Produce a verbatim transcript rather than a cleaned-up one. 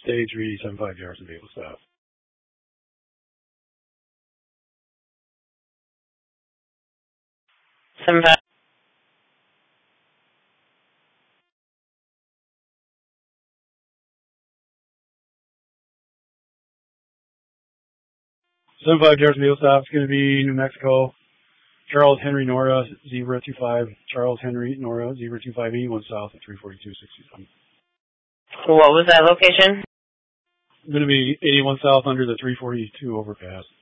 stage three seven five yards and vehicle staff. Seven five. seven five Jarvis vehicle staff is going to be New Mexico. Charles Henry Nora zebra two five. Charles Henry Nora zebra two five eighty-one south at three forty-two sixty-seven. What was that location? Going to be eighty-one south under the three forty-two overpass.